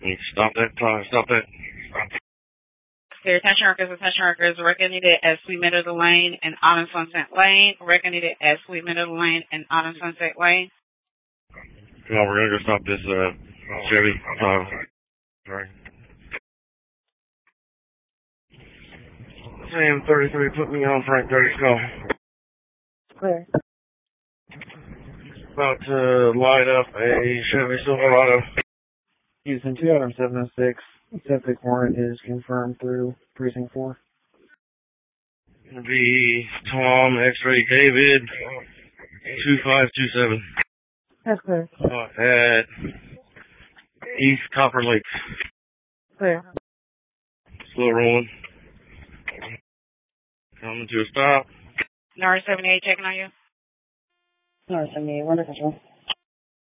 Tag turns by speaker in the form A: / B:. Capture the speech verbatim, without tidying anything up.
A: Stop that car. Stop that.
B: Their attention workers, attention workers, record needed at Sweet Meadows Lane and Autumn Sunset Lane. Record needed at Sweet Meadows Lane and Autumn Sunset Lane.
A: Come on, we're gonna go stop this uh, Chevy. Uh, sorry. Sam thirty-three, put me on Frank thirty, go.
C: Clear.
A: About to light up a Chevy Silverado.
C: Houston two Adam seven oh six. Septic warrant is confirmed through precinct four.
A: Gonna be Tom X-Ray David two five two seven.
C: That's clear.
A: Uh, at East Copper Lake.
C: Clear.
A: Slow rolling. Coming to a stop.
B: N R seventy-eight checking on you.
C: N R seventy-eight, wonderful.